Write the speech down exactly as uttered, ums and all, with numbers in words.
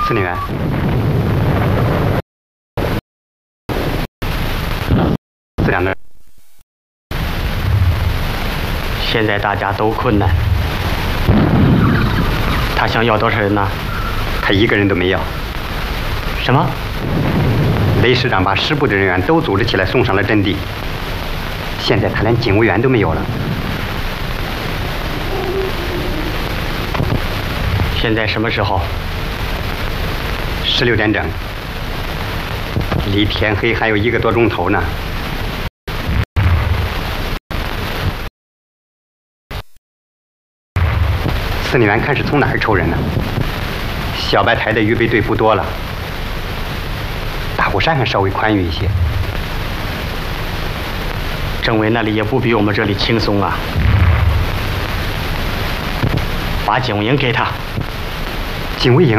司令员，这两个人， 现在大家都困难，他想要多少人呢？ 他一个人都没要。 什么？ 雷师长把师部的人员都组织起来送上了阵地，现在他连警卫员都没有了。 现在什么时候？ 十六点整，离天黑还有一个多钟头呢。司令员看是从哪儿抽人呢？小白台的预备队不多了，大虎山还稍微宽裕一些。 政委那里也不比我们这里轻松啊。把警卫营给他。 警卫营。